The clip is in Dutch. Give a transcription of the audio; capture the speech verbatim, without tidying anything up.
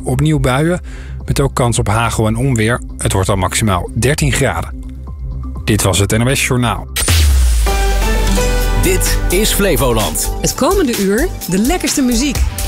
opnieuw buien, met ook kans op hagel en onweer. Het wordt dan maximaal dertien graden. Dit was het N O S Journaal. Dit is Flevoland. Het komende uur de lekkerste muziek.